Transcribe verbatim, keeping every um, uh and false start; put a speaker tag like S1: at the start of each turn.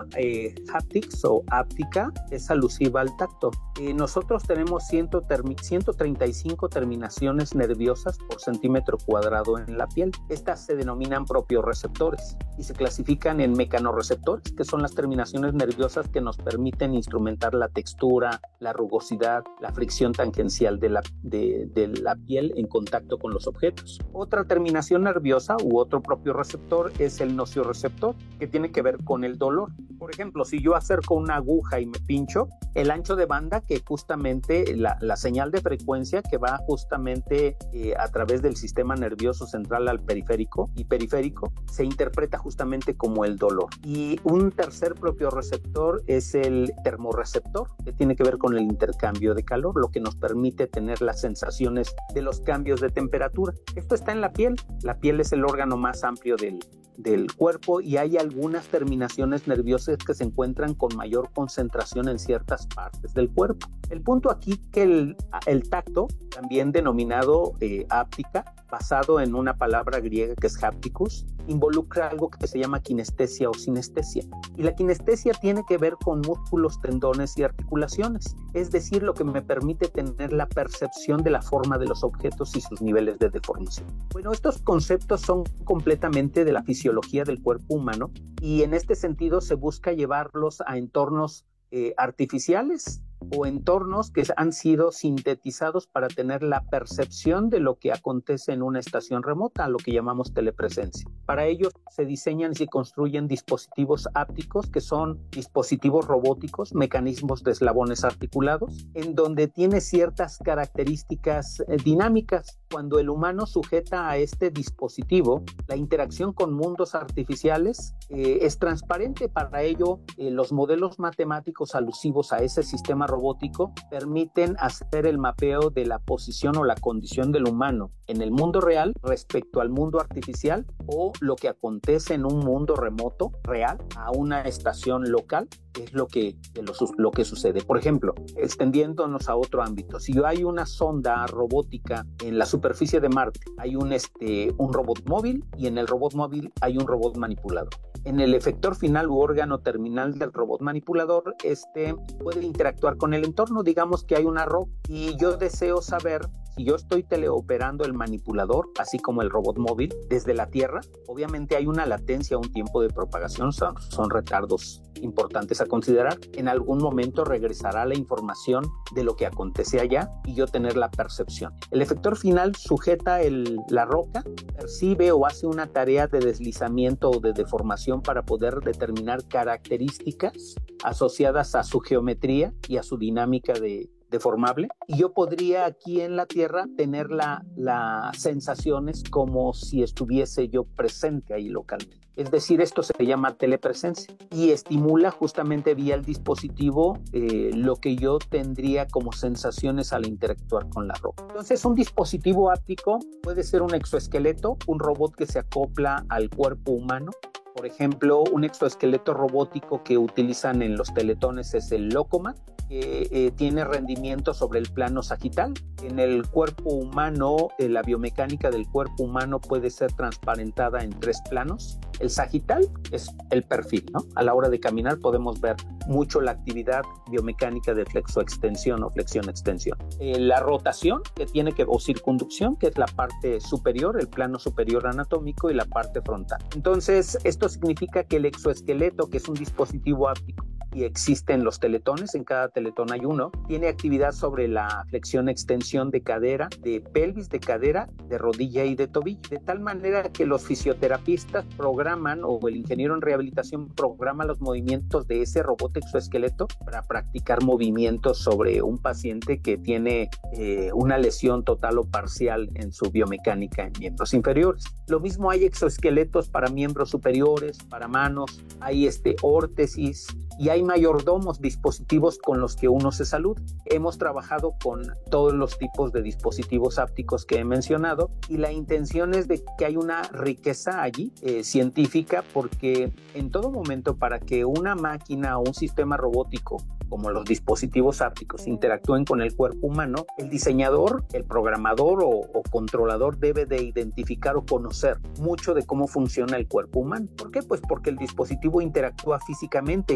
S1: eh, haptics o áptica es alusiva al tacto. Eh, nosotros tenemos ciento treinta y cinco terminaciones nerviosas por centímetro cuadrado en la piel. Estas se denominan propioreceptores y se clasifican en mecanorreceptores, que son las terminaciones nerviosas que nos permiten instrumentar la textura, la rugosidad, la fricción tangencial de la, de, de la piel en contacto con los objetos. Otra terminación nerviosa u otro propioreceptor es el nocioreceptor, que tiene que ver con el dolor. Por ejemplo, si yo acerco una aguja y me pincho, el ancho de banda, que justamente la, la señal de frecuencia que va justamente eh, a través del sistema nervioso central al periférico y periférico, se interpreta justamente como el dolor. Y un tercer propioreceptor es el termorreceptor, que tiene que ver con el intercambio de calor, lo que nos permite tener las sensaciones de los cambios de temperatura. Esto está en la piel. La piel es el órgano más amplio del, del cuerpo y hay algunas terminaciones nerviosas que se encuentran con mayor concentración en ciertas partes del cuerpo. El punto aquí que el, el tacto, también denominado eh, áptica, basado en una palabra griega que es hapticus, involucra algo que se llama kinestesia o sinestesia. Y la kinestesia tiene que ver con músculos, tendones y articulaciones, es decir, lo que me permite tener la percepción de la forma de los objetos y sus niveles de deformación. Bueno, estos conceptos son completamente de la fisiología del cuerpo humano y en este sentido se busca llevarlos a entornos eh, artificiales o entornos que han sido sintetizados para tener la percepción de lo que acontece en una estación remota, lo que llamamos telepresencia. Para ello se diseñan y se construyen dispositivos ápticos, que son dispositivos robóticos, mecanismos de eslabones articulados, en donde tiene ciertas características eh, dinámicas. Cuando el humano sujeta a este dispositivo, la interacción con mundos artificiales eh, es transparente. Para ello, eh, los modelos matemáticos alusivos a ese sistema robótico permiten hacer el mapeo de la posición o la condición del humano en el mundo real respecto al mundo artificial o lo que acontece en un mundo remoto real a una estación local. Es lo que, lo, lo que sucede. Por ejemplo, extendiéndonos a otro ámbito, si hay una sonda robótica en la superficie de Marte, hay un, este, un robot móvil y en el robot móvil hay un robot manipulador. En el efector final u órgano terminal del robot manipulador, este puede interactuar con el entorno. Digamos que hay una roca y yo deseo saber si yo estoy teleoperando el manipulador, así como el robot móvil, desde la Tierra. Obviamente hay una latencia, un tiempo de propagación, son, son retardos importantes a considerar. En algún momento regresará la información de lo que acontece allá y yo tener la percepción. El efector final sujeta el, la roca, percibe o hace una tarea de deslizamiento o de deformación para poder determinar características asociadas a su geometría y a su dinámica de deformable, y yo podría aquí en la Tierra tener la, las sensaciones como si estuviese yo presente ahí localmente. Es decir, esto se llama telepresencia y estimula justamente vía el dispositivo eh, lo que yo tendría como sensaciones al interactuar con la roca. Entonces, un dispositivo áptico puede ser un exoesqueleto, un robot que se acopla al cuerpo humano. Por ejemplo, un exoesqueleto robótico que utilizan en los teletones es el Locomat, que eh, tiene rendimiento sobre el plano sagital. En el cuerpo humano, eh, la biomecánica del cuerpo humano puede ser transparentada en tres planos. El sagital es el perfil, ¿no? A la hora de caminar podemos ver mucho la actividad biomecánica de flexoextensión o flexión-extensión. Eh, la rotación, que tiene que, o circunducción, que es la parte superior, el plano superior anatómico, y la parte frontal. Entonces, esto significa que el exoesqueleto, que es un dispositivo áptico y existe en los teletones, en cada teletón hay uno, tiene actividad sobre la flexión-extensión de cadera, de pelvis, de cadera, de rodilla y de tobillo, de tal manera que los fisioterapistas programan, o el ingeniero en rehabilitación programa los movimientos de ese robot exoesqueleto para practicar movimientos sobre un paciente que tiene eh, una lesión total o parcial en su biomecánica en miembros inferiores. Lo mismo hay exoesqueletos para miembros superiores, para manos, hay este, órtesis, y hay mayordomos, dispositivos con los que uno se saluda. Hemos trabajado con todos los tipos de dispositivos ápticos que he mencionado y la intención es de que hay una riqueza allí eh, científica, porque en todo momento, para que una máquina o un sistema robótico como los dispositivos ápticos interactúen con el cuerpo humano, el diseñador, el programador o, o controlador debe de identificar o conocer mucho de cómo funciona el cuerpo humano. ¿Por qué? Pues porque el dispositivo interactúa físicamente